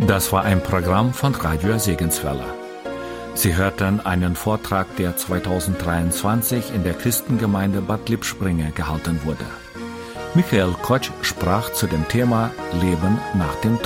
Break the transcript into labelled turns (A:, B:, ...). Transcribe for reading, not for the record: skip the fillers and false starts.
A: Das war ein Programm von Radio Segenswelle. Sie hörten einen Vortrag, der 2023 in der Christengemeinde Bad Lippspringe gehalten wurde. Michael Kotsch sprach zu dem Thema Leben nach dem